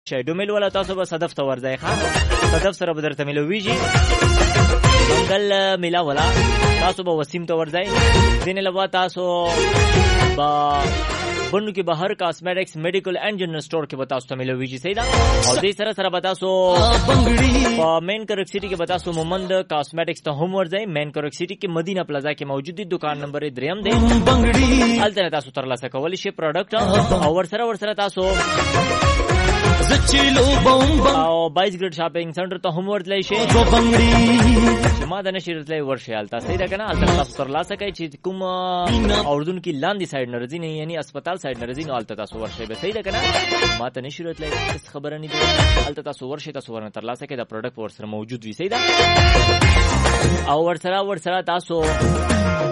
شي ډومیل ولا تاسو به صدف ته ورځئ ښه صدف سره به درته ملويږي منګل میلا ولا تاسو به وسیم ته ورځئ دینه لوا تاسو با بنو کې بهر کاسمیټکس میډیکل اینڈ جنرل سٹور کې بتا تاسو ملويږي صحیح ده او دې سره سره بتا تاسو په مین کرک سٹی کې بتا تاسو مومند کاسمیټکس ته هم ورځئ مین کرک سٹی کې مدینه پلازا کې موجود دي دکان نمبر 3 دی الته تاسو ترلاسه کولی شي پروډکټ او ورسره تاسو او 22 ګریډ شاپینګ سنټر ته هم ورتلای شي ما د نشیرتلای ورشي الته صحیح ده کنه الته تاسو ترلاسه کوي چې کوم اردن کې لاندې سایډ نرځي نه یعنی هسپتال سایډ نرځي نو الته تاسو ورشي به صحیح ده کنه ما ته نشیرتلای هیڅ خبره نه دي الته تاسو ورشي تاسو ورنه ترلاسه کوي دا پروډکټ ورسره موجود وي صحیح ده او ورسره تاسو